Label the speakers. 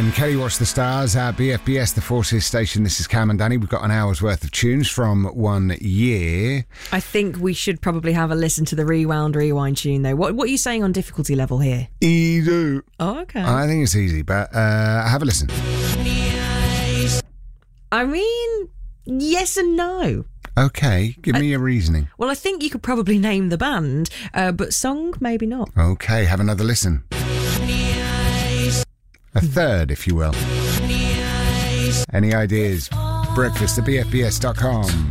Speaker 1: and Kelly Watch the Stars at BFBS, the Forces station. This is Cam and Danny. We've got an hour's worth of tunes from 1 year.
Speaker 2: I think we should probably have a listen to the Rewind tune, though. What are you saying on difficulty level here?
Speaker 1: Easy.
Speaker 2: Oh, okay.
Speaker 1: I think it's easy, but have a listen.
Speaker 2: I mean, yes and no.
Speaker 1: Okay, give me your reasoning.
Speaker 2: Well, I think you could probably name the band, but song, maybe not.
Speaker 1: Okay, have another listen. A third, if you will. Any ideas? Breakfast at bfbs.com.